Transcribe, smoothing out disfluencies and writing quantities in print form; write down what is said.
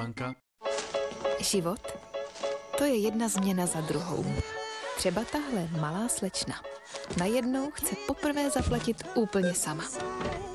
banka. Život? To je jedna změna za druhou. Třeba tahle malá slečna najednou chce poprvé zaplatit úplně sama.